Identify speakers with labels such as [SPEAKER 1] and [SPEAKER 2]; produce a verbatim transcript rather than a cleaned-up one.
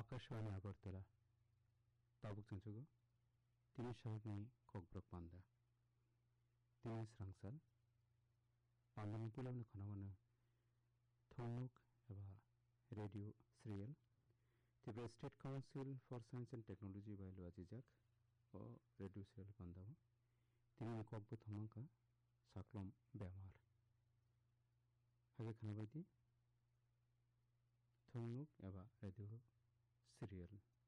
[SPEAKER 1] Akashvani Agartala Tabuk चंचुगो तिनि शहरनि ककब्रक पान्दा तिनि स्रांसाल पान्दानि किलावनो खनावनो थौनुक एबा radio serial तिब्रा state council for science and technology by लुआजिजाक O radio serial पान्दाव तिनि ककबो थमंका साक्लम बेमार हागे खाना बायदि थौनुक एबा रेडियो सिरियल